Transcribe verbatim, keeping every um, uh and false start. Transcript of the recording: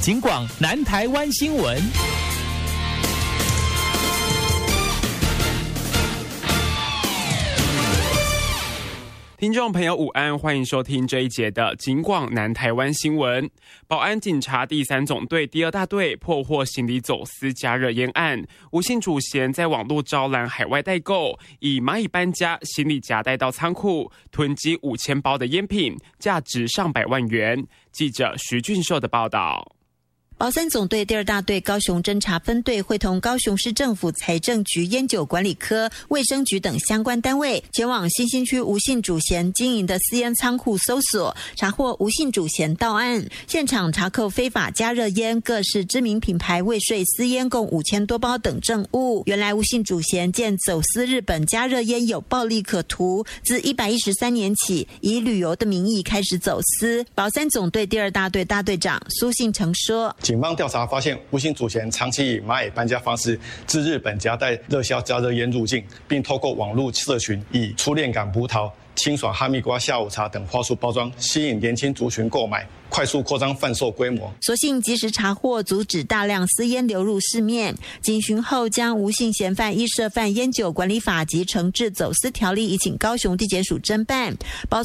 警广南台湾新闻。 听众朋友午安，欢迎收听这一节的警广南台湾新闻。保安警察第三总队第二大队破获行李走私加热烟案，吴姓主嫌在网络招揽海外代购，以蚂蚁搬家行李夹带到仓库，囤积五千包的烟品，价值上百万元。记者徐俊秀的报道。 保三总队第二大队高雄侦查分队会同高雄市政府财政局烟酒管理科、卫生局等相关单位，前往新兴区吴姓主嫌经营的私烟仓库搜索，查获吴姓主嫌到案，现场查扣非法加热烟、各式知名品牌未税私烟共五千多包等证物。原来吴姓主嫌见走私日本加热烟有暴利可图，自一百一十三年起以旅游的名义开始走私。保三总队第二大队大队长苏信成说， 警方调查发现，吴姓主嫌长期以蚂蚁搬家方式自日本夹带热销加热烟入境，并透过网络社群以初恋感葡萄、清爽哈密瓜下午茶等话术包装，吸引年轻族群购买，快速扩张贩售规模。所幸及时查获，阻止大量私烟流入市面。警询后，将吴姓嫌犯依涉犯烟酒管理法及惩治走私条例移请高雄地检署侦办。保